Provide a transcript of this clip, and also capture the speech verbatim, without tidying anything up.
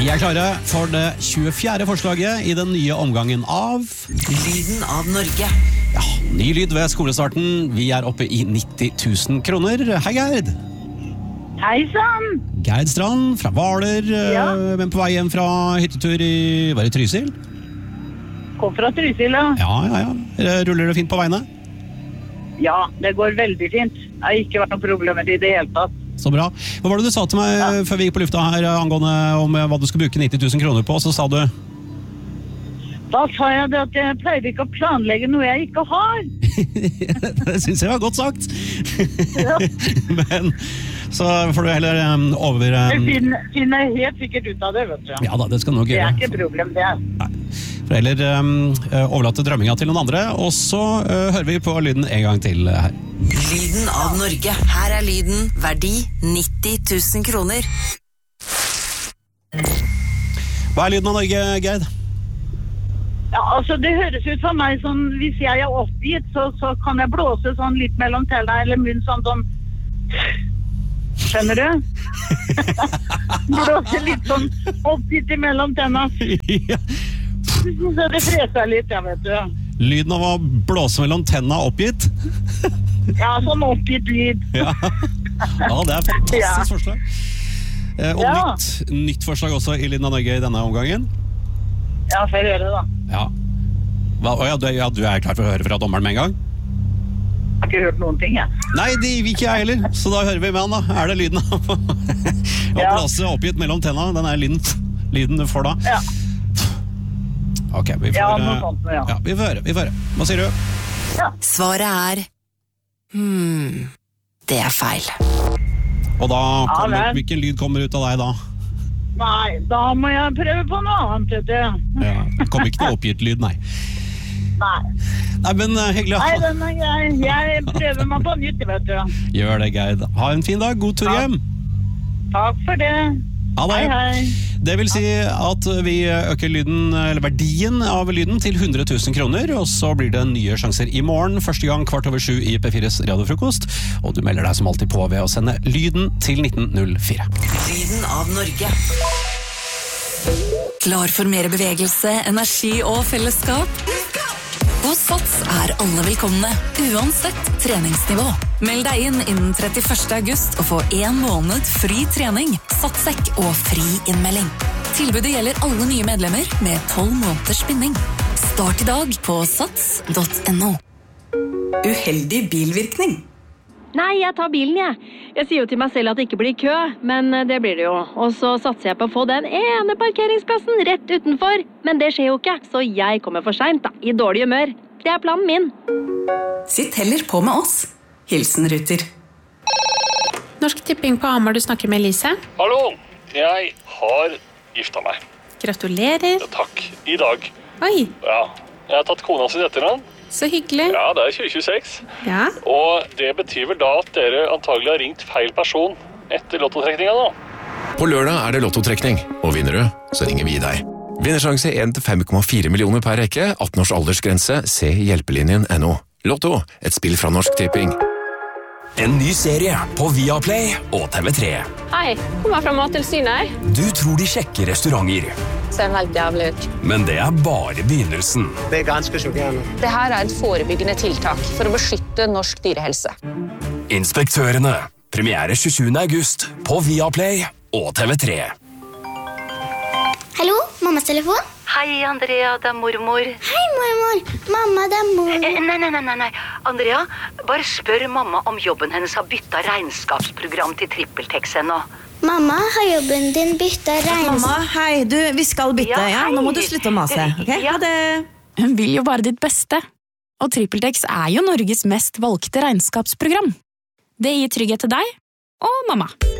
Vi er klare for det tjuefjerde forslaget i den nye omgangen av Lyden av Norge. Ja, ny lyd ved skolestarten. Vi er oppe i nitti tusen kroner. Hei Gerd. Hei sann. Gerd Strand fra Hvaler, Ja. men på vei hjem fra hyttetur i, var det Trysil? Kom fra Trysil, ja. Ja, ja, ja. Ruller det fint på veiene? Ja, det går veldig fint. Det har ikke vært noe problem med det i det hele tatt. Så bra. Hva var det du sa til meg Ja. før vi gikk på lufta her angående om hva du skulle bruke nitti tusen kroner på? Så sa du... Da sa jeg det at jeg pleier ikke å planlegge noe jeg ikke har. Det synes jeg var godt sagt. Ja. Men så får du heller um, over... Jeg Um, finner, finner helt sikkert ut av det, vet du. ja da, det skal du nok Det er gjøre. ikke et problem, det. Nei. For heller um, overlate drømminga til noen andre, og så uh, hører vi på lyden en gang til uh, her. Lyden av Norge. Her er lyden, verdi nitti tusen kroner. Hva er lyden av Norge, Gerd? Ja, altså det høres ut for meg sånn, hvis jeg er oppgitt, så, så kan jeg blåse sånn litt mellom tellene, eller munn sånn sånn. Skjønner du? Blåse litt sånn oppgitt mellom tennene. Ja. Så det freser litt, jeg vet du. Lyden av å blåse mellom tenna oppgitt. Ja, sånn oppgitt lyd. Ja, ja det er fantastisk Ja. forslag. Eh, og Ja. nytt, nytt forslag også i Lyden av Norge i denne omgangen. Ja, får jeg høre da. Ja. Hva, å ja, du, ja, du er klar for å høre fra dommeren med en gang? Jeg har ikke hørt noen ting, jeg. Nei, det vil ikke jeg heller, så da hører vi med han da. Er det lyden av å Ja. blåse oppgitt mellom tenna? Den er lyden, lyden du får da. Ja, Ok, vi får, Ja, noe eh, sånt, ja. ja, vi får høre, vi får høre. Hva sier du? ja. Svaret er... Hmm... Det er feil. Og da, Ja, kommer, vel. hvilken lyd kommer ut av deg da? Nei, da må jeg prøve på noe annet, vet du. Ja, det kommer ikke noe oppgitt lyd, nei. Nei, Nei, men eh, hyggelig. Nei Ja. den er grei. Jeg prøver meg på nytt, vet du. Gjør det, Gerd. Ha en fin dag, god tur Ja. hjem. Takk for det. Ha det. Hei, hei. Det vil si at vi øker lyden, eller verdien av lyden til hundre tusen kroner, og så blir det nye sjanser i morgen, første gang kvart over sju i P fires radiofrokost, og du melder deg som alltid på ved å sende lyden til nitten null fire. Lyden av Norge. Klar for mer bevegelse, energi og fellesskap? Hos Sats er alle velkomne, uansett treningsnivå. Meld deg inn innen trettiførste august og få en måned fri trening, satssekk og fri innmelding. Tilbudet gjelder alle nye medlemmer med tolv måneders spinning. Start i dag på sats punktum no. Uheldig bilvirkning. Nei, jeg tar bilen, jeg. Jeg sier jo til meg selv at det ikke blir kø, men det blir det jo. Og så satser jeg på å få den ene parkeringsplassen rett utenfor. Men det skjer jo ikke, så jeg kommer for sent, da, i dårlig humør. Det er planen min. Sitt heller på med oss. Hilsen Ruter. Norsk Tipping på Hamar, du snakker med Elise. Hallo, jeg har gifta meg. Gratulerer. Ja, takk. I dag. Oi, Ja, jeg har tatt kona sin etternavn. så hyggelig. Ja, det er tjue tjueseks. Ja, Og det betyr vel da at dere antagelig har ringt feil person etter lottotrekninga nå. På lørdag er det lottotrekning, og vinner du, så ringer vi deg. Vinnersjanse en til fem komma fire millioner per rekke, atten års aldersgrense, se hjelpelinjen punktum no. Lotto, et spill fra Norsk Tipping. En ny serie på Viaplay og T V tre. Hei, kommer fra Mattilsynet. Du tror de sjekker restauranter, Ser helt jævlig ut. men det er bare begynnelsen. Det er ganske sjokkerende. Det her er et forebyggende tiltak for å beskytte norsk dyrehelse. Inspektørene. Premiere tjuesjuende august på Viaplay og T V tre. Hallo, mammas telefon? Hei, Andrea, det er mormor. Hei, mormor. Mamma, det er mor. Eh, Nei, nei, nei, nei. Andrea, bare spør mamma om jobben hennes har byttet regnskapsprogram til TrippelTex ennå. Mamma, har jobben din byttet regns... Mamma, hei, du, vi skal bytte, Ja, ja? hei. Nå må du slutte å mase, ok? Ja. Ha det. Hun vil jo bare ditt beste. Og TrippelTex er jo Norges mest valgte regnskapsprogram. Det gir trygghet til deg og mamma.